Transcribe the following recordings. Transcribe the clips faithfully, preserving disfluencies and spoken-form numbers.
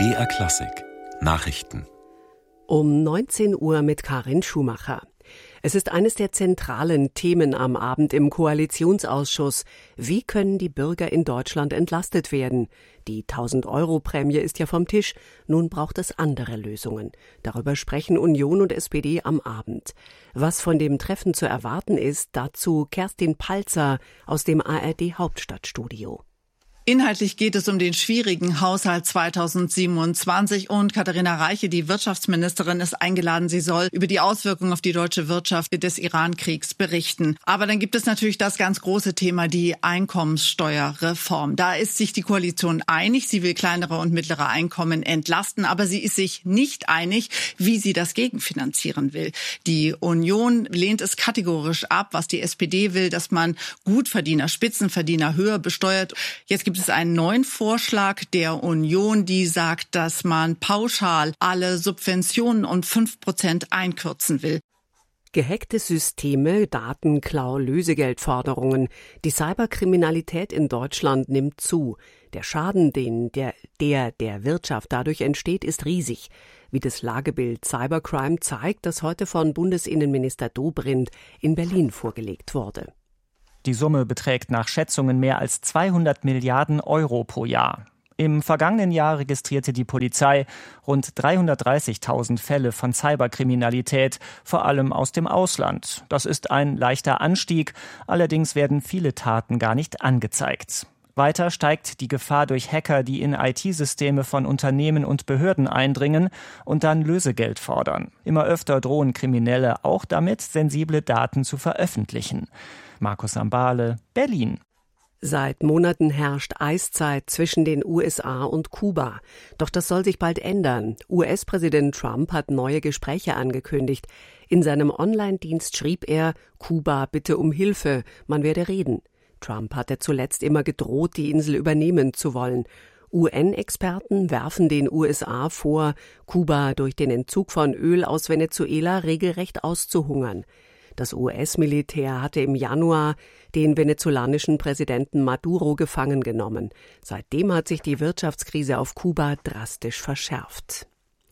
B R Klassik Nachrichten Um neunzehn Uhr mit Karin Schumacher. Es ist eines der zentralen Themen am Abend im Koalitionsausschuss. Wie können die Bürger in Deutschland entlastet werden? Die tausend-Euro-Prämie ist ja vom Tisch. Nun braucht es andere Lösungen. Darüber sprechen Union und S P D am Abend. Was von dem Treffen zu erwarten ist, dazu Kerstin Palzer aus dem A R D-Hauptstadtstudio. Inhaltlich geht es um den schwierigen Haushalt zweitausendsiebenundzwanzig und Katharina Reiche, die Wirtschaftsministerin, ist eingeladen. Sie soll über die Auswirkungen auf die deutsche Wirtschaft des Iran-Kriegs berichten. Aber dann gibt es natürlich das ganz große Thema, die Einkommenssteuerreform. Da ist sich die Koalition einig. Sie will kleinere und mittlere Einkommen entlasten, aber sie ist sich nicht einig, wie sie das gegenfinanzieren will. Die Union lehnt es kategorisch ab, was die S P D will, dass man Gutverdiener, Spitzenverdiener höher besteuert. Jetzt gibt es einen neuen Vorschlag der Union, die sagt, dass man pauschal alle Subventionen um fünf Prozent einkürzen will. Gehackte Systeme, Datenklau, Lösegeldforderungen. Die Cyberkriminalität in Deutschland nimmt zu. Der Schaden, den der, der der Wirtschaft dadurch entsteht, ist riesig. Wie das Lagebild Cybercrime zeigt, das heute von Bundesinnenminister Dobrindt in Berlin vorgelegt wurde. Die Summe beträgt nach Schätzungen mehr als zweihundert Milliarden Euro pro Jahr. Im vergangenen Jahr registrierte die Polizei rund dreihundertdreißigtausend Fälle von Cyberkriminalität, vor allem aus dem Ausland. Das ist ein leichter Anstieg, allerdings werden viele Taten gar nicht angezeigt. Weiter steigt die Gefahr durch Hacker, die in I T-Systeme von Unternehmen und Behörden eindringen und dann Lösegeld fordern. Immer öfter drohen Kriminelle auch damit, sensible Daten zu veröffentlichen. Markus Sambale, Berlin. Seit Monaten herrscht Eiszeit zwischen den U S A und Kuba. Doch das soll sich bald ändern. U S-Präsident Trump hat neue Gespräche angekündigt. In seinem Online-Dienst schrieb er, Kuba bitte um Hilfe, man werde reden. Trump hatte zuletzt immer gedroht, die Insel übernehmen zu wollen. U N-Experten werfen den U S A vor, Kuba durch den Entzug von Öl aus Venezuela regelrecht auszuhungern. Das U S-Militär hatte im Januar den venezolanischen Präsidenten Maduro gefangen genommen. Seitdem hat sich die Wirtschaftskrise auf Kuba drastisch verschärft.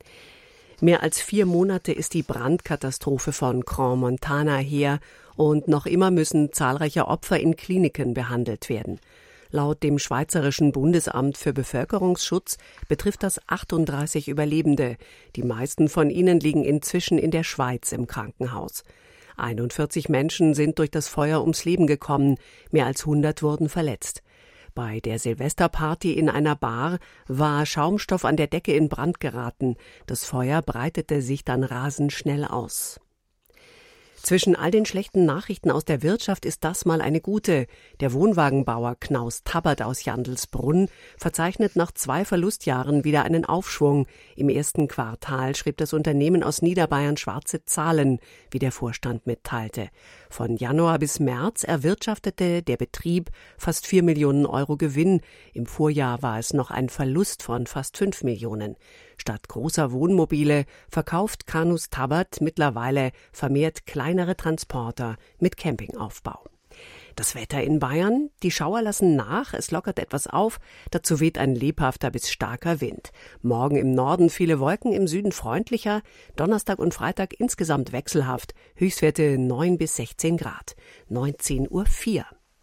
Mehr als vier Monate ist die Brandkatastrophe von Crans-Montana her und noch immer müssen zahlreiche Opfer in Kliniken behandelt werden. Laut dem Schweizerischen Bundesamt für Bevölkerungsschutz betrifft das achtunddreißig Überlebende. Die meisten von ihnen liegen inzwischen in der Schweiz im Krankenhaus. einundvierzig Menschen sind durch das Feuer ums Leben gekommen, mehr als hundert wurden verletzt. Bei der Silvesterparty in einer Bar war Schaumstoff an der Decke in Brand geraten. Das Feuer breitete sich dann rasend schnell aus. Zwischen all den schlechten Nachrichten aus der Wirtschaft ist das mal eine gute. Der Wohnwagenbauer Knaus Tabbert aus Jandelsbrunn verzeichnet nach zwei Verlustjahren wieder einen Aufschwung. Im ersten Quartal schrieb das Unternehmen aus Niederbayern schwarze Zahlen, wie der Vorstand mitteilte. Von Januar bis März erwirtschaftete der Betrieb fast vier Millionen Euro Gewinn. Im Vorjahr war es noch ein Verlust von fast fünf Millionen. Statt großer Wohnmobile verkauft Knaus Tabbert mittlerweile vermehrt kleinere Transporter mit Campingaufbau. Das Wetter in Bayern, die Schauer lassen nach, es lockert etwas auf, dazu weht ein lebhafter bis starker Wind. Morgen im Norden viele Wolken, im Süden freundlicher, Donnerstag und Freitag insgesamt wechselhaft, Höchstwerte neun bis sechzehn Grad, neunzehn Uhr vier.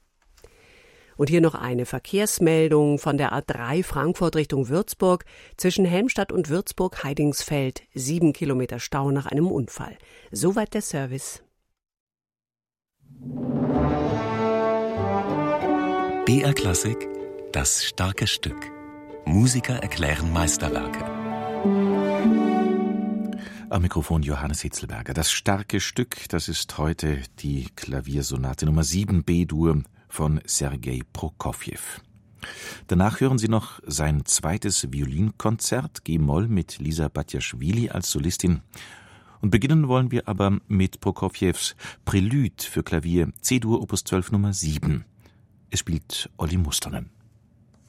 Und hier noch eine Verkehrsmeldung von der A drei Frankfurt Richtung Würzburg. Zwischen Helmstadt und Würzburg-Heidingsfeld sieben Kilometer Stau nach einem Unfall. Soweit der Service. B R Klassik, das starke Stück. Musiker erklären Meisterwerke. Am Mikrofon Johannes Hitzelberger. Das starke Stück, das ist heute die Klaviersonate Nummer sieben B-Dur von Sergei Prokofjew. Danach hören Sie noch sein zweites Violinkonzert G-Moll mit Lisa Batjaschwili als Solistin. Und beginnen wollen wir aber mit Prokofjews Prälude für Klavier C-Dur Opus zwölf Nummer sieben. Es spielt Olli Mustonen.